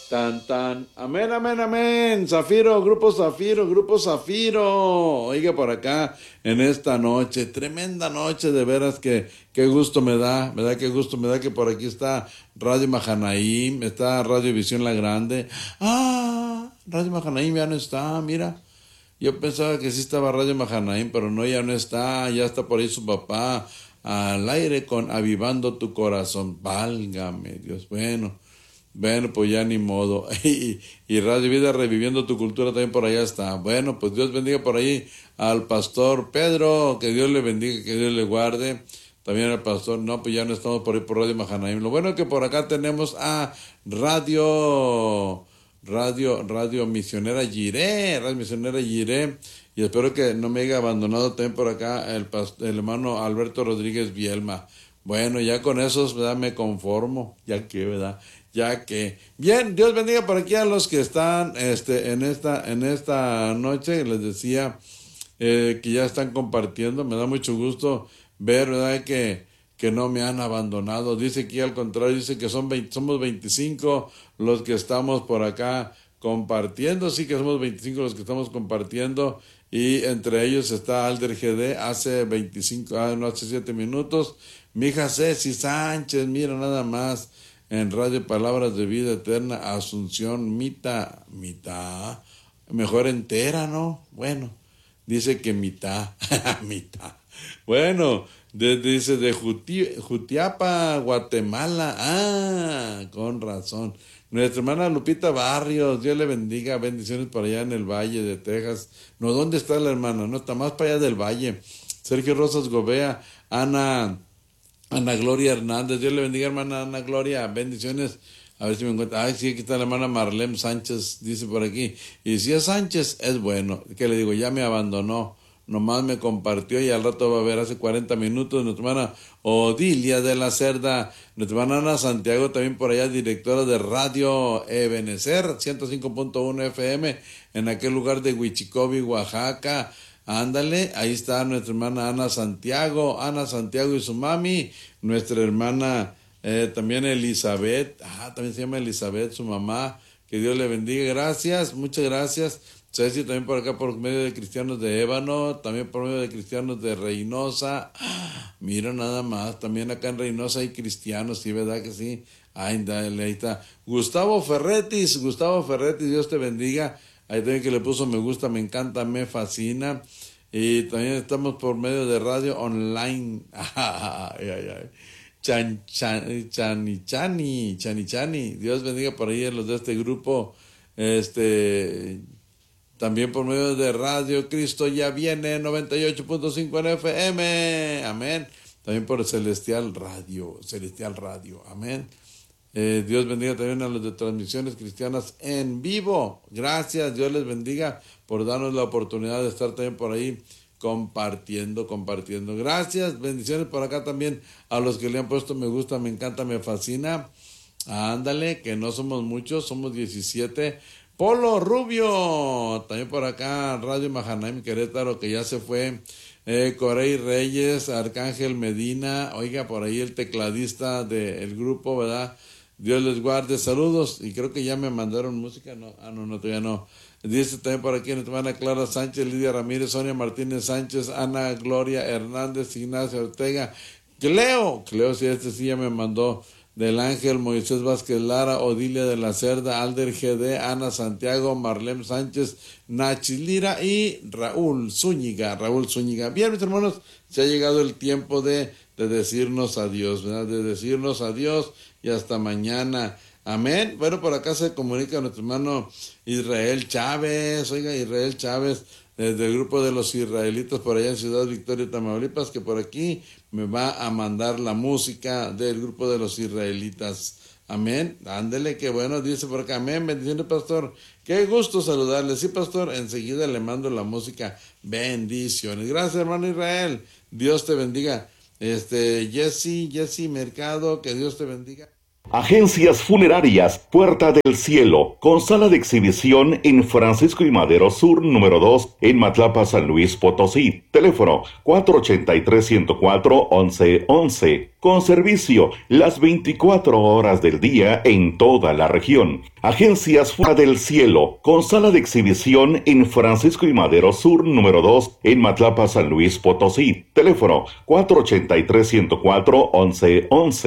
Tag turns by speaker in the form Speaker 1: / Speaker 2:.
Speaker 1: Tan, tan. Amén, amén, amén. Zafiro, grupo Zafiro, grupo Zafiro. Oiga, por acá en esta noche, tremenda noche, de veras que qué gusto me da, ¿verdad? Qué gusto me da que por aquí está Radio Mahanaim, está Radio Visión La Grande. Ah, Radio Mahanaim ya no está, mira. Yo pensaba que sí estaba Radio Mahanaim, pero no, ya no está, ya está por ahí su papá al aire con Avivando tu Corazón. Válgame Dios, bueno, pues ya ni modo. Y Radio Vida Reviviendo tu Cultura también por allá está. Bueno, pues Dios bendiga por ahí al pastor Pedro, que Dios le bendiga, que Dios le guarde. También al pastor, no, pues ya no estamos por ahí por Radio Mahanaim. Lo bueno es que por acá tenemos a Radio Misionera Jiré, Radio Misionera Jiré. Y espero que no me haya abandonado también por acá el hermano Alberto Rodríguez Bielma. Bueno, ya con eso, ¿verdad? Me conformo, ya que, ¿verdad? Ya que. Bien, Dios bendiga por aquí a los que están en esta noche. Les decía que ya están compartiendo. Me da mucho gusto ver, ¿verdad? Que no me han abandonado. Dice aquí al contrario, dice que somos 25 los que estamos por acá compartiendo. Sí que somos 25 los que estamos compartiendo. Y entre ellos está Alder GD hace 7 minutos. Mi hija Ceci Sánchez, mira nada más, en Radio Palabras de Vida Eterna, Asunción, mitad, mejor entera, ¿no? Bueno, dice que mitad, mitad. Bueno, dice de Jutiapa, Guatemala, con razón. Nuestra hermana Lupita Barrios, Dios le bendiga, bendiciones por allá en el Valle de Texas. No, ¿dónde está la hermana? No, está más para allá del Valle. Sergio Rosas Gobea, Ana Gloria Hernández, Dios le bendiga, hermana Ana Gloria, bendiciones. A ver si me encuentra. Ay, sí, aquí está la hermana Marlene Sánchez, dice por aquí. Y si es Sánchez, es bueno. ¿Qué le digo? Ya me abandonó. Nomás me compartió y al rato va a ver, hace 40 minutos, nuestra hermana Odilia de la Cerda, nuestra hermana Ana Santiago, también por allá, directora de Radio Ebenecer, 105.1 FM, en aquel lugar de Huichicobi, Oaxaca. Ándale, ahí está nuestra hermana Ana Santiago y su mami, nuestra hermana también Elizabeth, también se llama Elizabeth, su mamá, que Dios le bendiga, gracias, muchas gracias. Ceci también por acá por medio de Cristianos de Ébano, también por medio de Cristianos de Reynosa. Mira nada más, también acá en Reynosa hay cristianos, sí, ¿verdad que sí? Ahí está. Gustavo Ferretis, Dios te bendiga. Ahí también que le puso me gusta, me encanta, me fascina. Y también estamos por medio de radio online. Chani. Dios bendiga por ahí a los de este grupo. También por medio de Radio Cristo ya viene 98.5 en FM. Amén. También por Celestial Radio. Amén. Dios bendiga también a los de Transmisiones Cristianas en vivo. Gracias, Dios les bendiga por darnos la oportunidad de estar también por ahí compartiendo. Gracias, bendiciones por acá también a los que le han puesto me gusta, me encanta, me fascina. Ándale, que no somos muchos, somos 17. Polo Rubio, también por acá, Radio Mahanaim Querétaro, que ya se fue. Corey Reyes, Arcángel Medina, oiga, por ahí el tecladista del grupo, ¿verdad? Dios les guarde, saludos. Y creo que ya me mandaron música, ¿no? No, todavía no. Dice también por aquí nuestra hermana Clara Sánchez, Lidia Ramírez, Sonia Martínez Sánchez, Ana Gloria Hernández, Ignacio Ortega, Cleo, sí, sí ya me mandó. Del Ángel, Moisés Vázquez Lara, Odilia de la Cerda, Alder GD, Ana Santiago, Marlene Sánchez, Nachi Lira y Raúl Zúñiga. Bien, mis hermanos, se ha llegado el tiempo de decirnos adiós, ¿verdad? De decirnos adiós y hasta mañana. Amén. Bueno, por acá se comunica nuestro hermano Israel Chávez, desde el grupo de los israelitas por allá en Ciudad Victoria, Tamaulipas, que por aquí me va a mandar la música del grupo de los israelitas. Amén. Ándele, qué bueno, dice por acá. Amén. Bendiciones, pastor. Qué gusto saludarle. Sí, pastor, enseguida le mando la música. Bendiciones. Gracias, hermano Israel. Dios te bendiga. Jesse Mercado, que Dios te bendiga.
Speaker 2: Agencias Funerarias Puerta del Cielo, con sala de exhibición en Francisco y Madero Sur, número 2, en Matlapa, San Luis Potosí. Teléfono 483-104-1111. Con servicio las 24 horas del día en toda la región. Agencias Puerta del Cielo, con sala de exhibición en Francisco y Madero Sur, número 2, en Matlapa, San Luis Potosí. Teléfono 483-104-1111.